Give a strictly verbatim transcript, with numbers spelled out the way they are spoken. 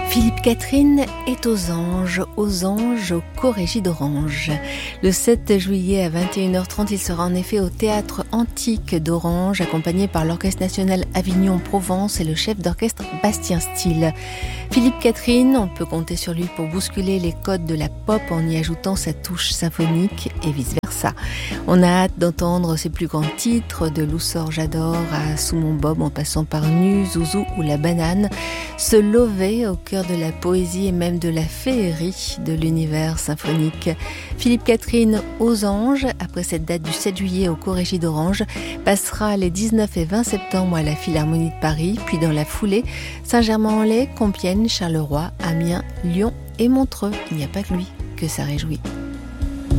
Philippe Catherine est aux Anges, aux Anges au Corégie d'Orange. Le sept juillet à vingt et une heures trente, il sera en effet au Théâtre Antique d'Orange, accompagné par l'Orchestre National Avignon-Provence et le chef d'orchestre Bastien Steele. Philippe Catherine, on peut compter sur lui pour bousculer les codes de la pop en y ajoutant sa touche symphonique et vice-versa. On a hâte d'entendre ses plus grands titres, de Loussor J'adore à Sous mon bob en passant par Nu, Zouzou ou La Banane, se lever au cœur de la poésie et même de la féerie de l'univers symphonique. Philippe Catherine aux Anges, après cette date du sept juillet au Corégie d'Orange, passera les dix-neuf et vingt septembre à la Philharmonie de Paris, puis dans la foulée, Saint-Germain-en-Laye, Compiègne, Charleroi, Amiens, Lyon et Montreux. Il n'y a pas que lui que ça réjouit.